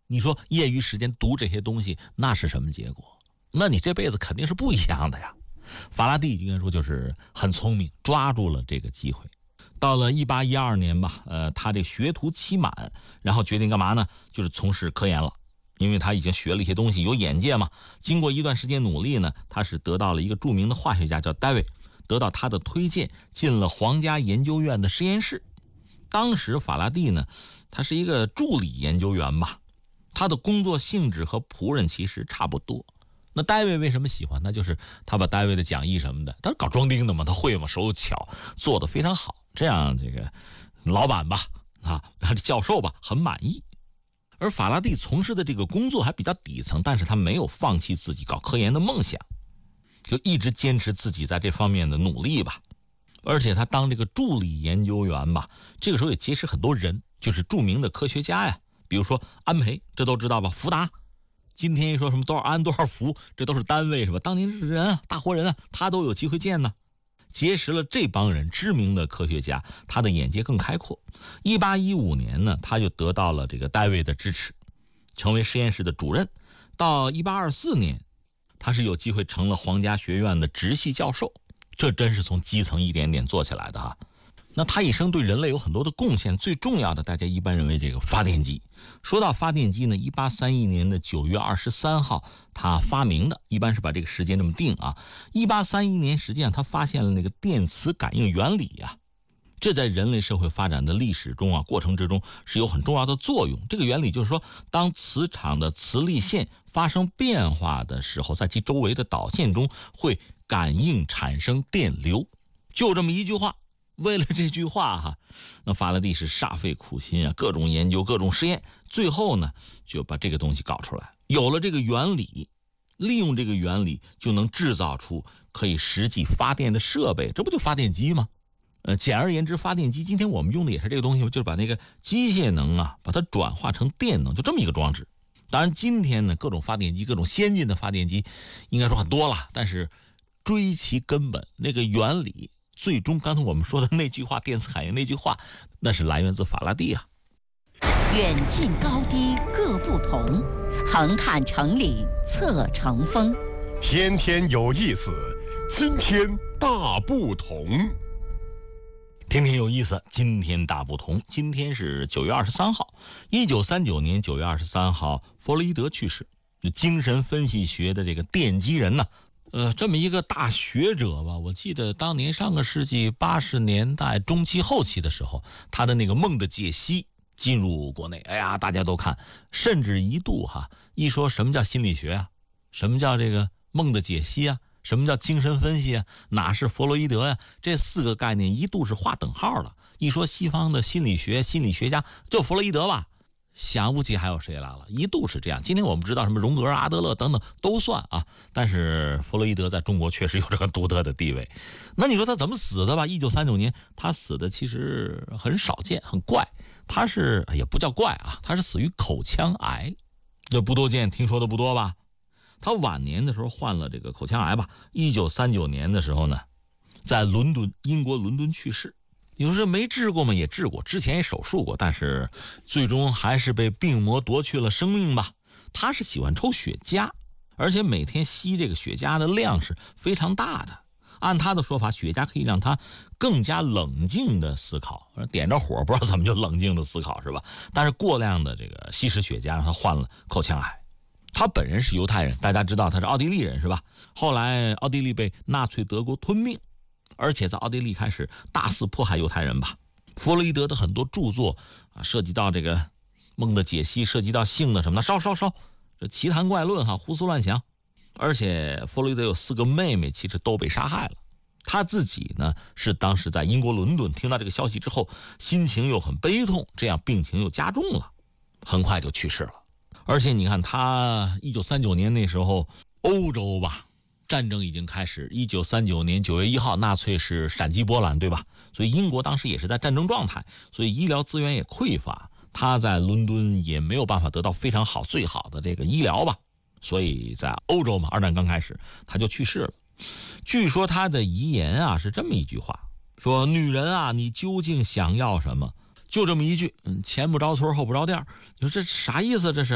你说业余时间读这些东西，那是什么结果？那你这辈子肯定是不一样的呀。法拉第应该说就是很聪明，抓住了这个机会。到了1812年吧，他这学徒期满，然后决定干嘛呢？就是从事科研了。因为他已经学了一些东西，有眼界嘛。经过一段时间努力呢，他是得到了一个著名的化学家叫戴维，得到他的推荐，进了皇家研究院的实验室。当时法拉第呢，他是一个助理研究员吧，他的工作性质和仆人其实差不多。那戴维为什么喜欢他？就是他把戴维的讲义什么的，他是搞装订的嘛，他会嘛，手巧，做得非常好，这样这个老板吧，教授吧，很满意。而法拉第从事的这个工作还比较底层，但是他没有放弃自己搞科研的梦想，就一直坚持自己在这方面的努力吧。而且他当这个助理研究员吧，这个时候也结识很多人，就是著名的科学家呀，比如说安培，这都知道吧？福达，今天一说什么多少安多少福，这都是单位是吧？当年是人啊，大活人啊，他都有机会见呢。结识了这帮人，知名的科学家，他的眼界更开阔。1815年呢，他就得到了这个戴维的支持，成为实验室的主任。到1824年，他是有机会成了皇家学院的直系教授。这真是从基层一点点做起来的哈。那他一生对人类有很多的贡献，最重要的大家一般认为这个发电机。说到发电机呢，1831年的9月23号他发明的，一般是把这个时间这么定啊。1831年实际上他发现了那个电磁感应原理啊，这在人类社会发展的历史中啊，过程之中是有很重要的作用。这个原理就是说，当磁场的磁力线发生变化的时候，在其周围的导线中会感应产生电流，就这么一句话。为了这句话哈，那法拉第是煞费苦心啊，各种研究，各种实验，最后呢就把这个东西搞出来。有了这个原理，利用这个原理就能制造出可以实际发电的设备，这不就发电机吗？简而言之，发电机今天我们用的也是这个东西，就是把那个机械能啊，把它转化成电能，就这么一个装置。当然今天呢，各种发电机，各种先进的发电机应该说很多了，但是追其根本，那个原理最终刚才我们说的那句话，电磁感应那句话，那是来源自法拉第啊。 远近高低各不同，横看成岭侧成峰。 天天有意思，今天大不同。 天天有意思，今天大不同。今天是9月23号，1939年9月23号，弗洛伊德去世，精神分析学的这个奠基人呢。这么一个大学者吧，我记得当年上个世纪80年代中期后期的时候，他的那个《梦的解析》进入国内，哎呀，大家都看，甚至一度一说什么叫心理学啊，什么叫这个梦的解析啊，什么叫精神分析啊，哪是弗洛伊德呀，这4个概念一度是划等号了。一说西方的心理学心理学家，就弗洛伊德吧，想不起还有谁来了，一度是这样。今天我们知道什么荣格、阿德勒等等都算啊，但是弗洛伊德在中国确实有这个独特的地位。那你说他怎么死的吧？1939年他死的其实很少见，很怪。他是也不叫怪啊，他是死于口腔癌，这不多见，听说的不多吧？他晚年的时候患了这个口腔癌吧，1939年的时候呢，在伦敦，英国伦敦去世。你说没治过吗？也治过，之前也手术过，但是最终还是被病魔夺去了生命吧。他是喜欢抽雪茄，而且每天吸这个雪茄的量是非常大的。按他的说法，雪茄可以让他更加冷静的思考，点着火不知道怎么就冷静的思考是吧？但是过量的这个吸食雪茄让他患了口腔癌。他本人是犹太人，大家知道他是奥地利人是吧？后来奥地利被纳粹德国吞并，而且在奥地利开始大肆迫害犹太人吧。弗洛伊德的很多著作涉及到这个梦的解析，涉及到性的什么的，烧这奇谈怪论胡思乱想。而且弗洛伊德有4个妹妹，其实都被杀害了。他自己呢是当时在英国伦敦，听到这个消息之后，心情又很悲痛，这样病情又加重了，很快就去世了。而且你看他1939年那时候，欧洲吧战争已经开始，1939年9月1号，纳粹是闪击波兰，对吧？所以英国当时也是在战争状态，所以医疗资源也匮乏，他在伦敦也没有办法得到非常好最好的这个医疗吧，所以在欧洲嘛，二战刚开始他就去世了。据说他的遗言是这么一句话，说女人你究竟想要什么？就这么一句，前不着村后不着店。你说这啥意思？这是